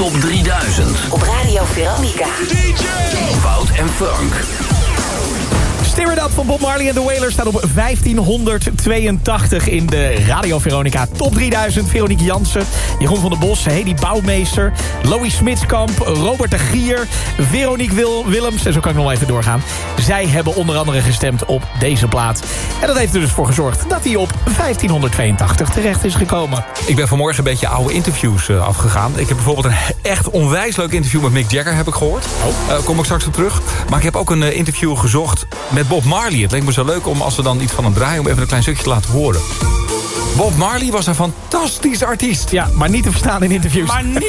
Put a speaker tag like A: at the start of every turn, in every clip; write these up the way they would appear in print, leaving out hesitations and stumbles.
A: Top 3000.
B: Op Radio Veronica.
A: Wout en Frank.
C: Stir It Up van Bob Marley en The Wailers staat op 1582 in de Radio Veronica Top 3000. Veronique Jansen, Jeroen van der Bos, Hedy Bouwmeester, Louis Smitskamp, Robert de Gier, Veronique Willems, en zo kan ik nog wel even doorgaan. Zij hebben onder andere gestemd op deze plaat. En dat heeft er dus voor gezorgd dat hij op 1582 terecht is gekomen.
D: Ik ben vanmorgen een beetje oude interviews afgegaan. Ik heb bijvoorbeeld een echt onwijs leuk interview met Mick Jagger, heb ik gehoord. Kom ik straks op terug. Maar ik heb ook een interview gezocht met Bob Marley. Het leek me zo leuk om, als we dan iets van hem draaien, om even een klein stukje te laten horen. Bob Marley was een fantastische artiest.
C: Ja, maar niet te verstaan in interviews.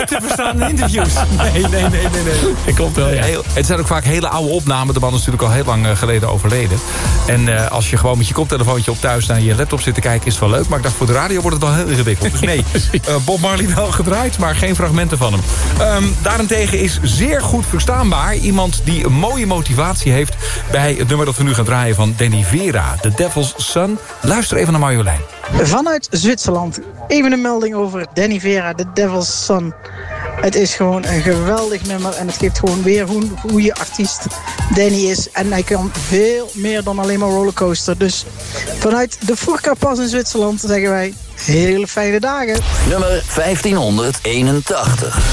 C: Nee. Dat klopt wel, ja.
D: Het zijn ook vaak hele oude opnamen. De man is natuurlijk al heel lang geleden overleden. En als je gewoon met je koptelefoontje op thuis naar je laptop zit te kijken, is het wel leuk. Maar ik dacht, voor de radio wordt het wel heel ingewikkeld. Dus nee, Bob Marley wel gedraaid, maar geen fragmenten van hem. Daarentegen is zeer goed verstaanbaar iemand die een mooie motivatie heeft bij het nummer dat we nu gaan draaien van Danny Vera, The Devil's Son. Luister even naar Marjolein.
E: Vanuit Zwitserland. Even een melding over Danny Vera, The Devil's Son. Het is gewoon een geweldig nummer en het geeft gewoon weer hoe goede artiest Danny is. En hij kan veel meer dan alleen maar rollercoaster. Dus vanuit de Furka-pas in Zwitserland zeggen wij hele fijne dagen.
A: Nummer 1581.